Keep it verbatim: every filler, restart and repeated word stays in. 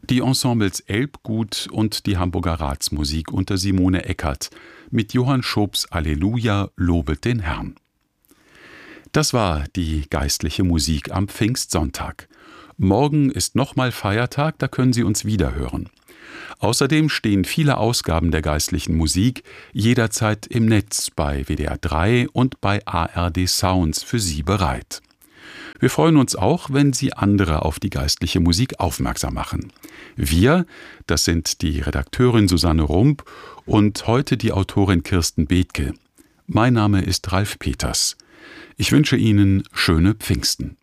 Die Ensembles Elbgut und die Hamburger Ratsmusik unter Simone Eckert mit Johann Schobs Alleluja, lobet den Herrn. Das war die geistliche Musik am Pfingstsonntag. Morgen ist nochmal Feiertag, da können Sie uns wiederhören. Außerdem stehen viele Ausgaben der geistlichen Musik jederzeit im Netz bei W D R drei und bei A R D Sounds für Sie bereit. Wir freuen uns auch, wenn Sie andere auf die geistliche Musik aufmerksam machen. Wir, das sind die Redakteurin Susanne Rump und heute die Autorin Kirsten Bethke. Mein Name ist Ralf Peters. Ich wünsche Ihnen schöne Pfingsten.